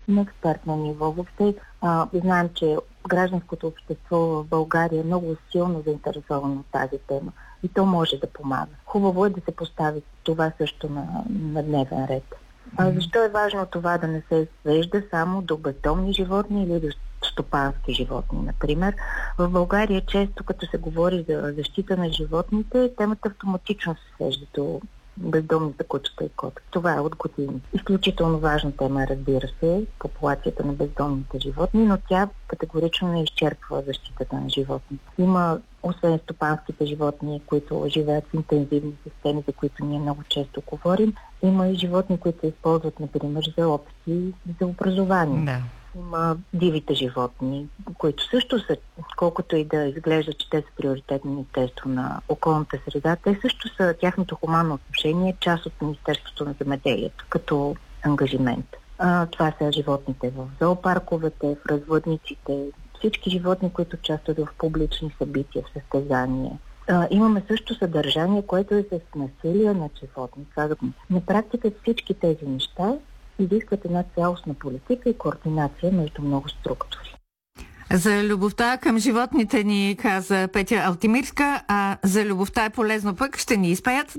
на експертно ниво. Въобще знаем, че гражданското общество в България е много силно заинтересовано от тази тема и то може да помага. Хубаво е да се постави това също на дневен ред. Защо е важно това да не се свежда само до бездомни животни или до стопански животни, например? В България често, като се говори за защита на животните, темата автоматично се свежда до бездомните кучета и котки. Това е от години. Изключително важна тема, разбира се, популацията на бездомните животни, но тя категорично не изчерпва защитата на животните. Има, освен стопанските животни, които живеят в интензивни системи, за които ние много често говорим, има и животни, които се използват, например, за опити за образование. Да. Има дивите животни, които също са, колкото и да изглежда, че те са приоритет на Министерство на околната среда, те също са, тяхното хуманно отношение, част от Министерството на земеделието, като ангажимент. Това са животните в зоопарковете, в развъдниците, всички животни, които участват в публични събития, в състезания. Имаме също съдържание, което е с насилие на животни. На практика всички тези неща изискват една цялостна политика и координация между много структури. За любовта към животните ни каза Петя Алтимирска, а за любовта е полезно пък ще ни изпеят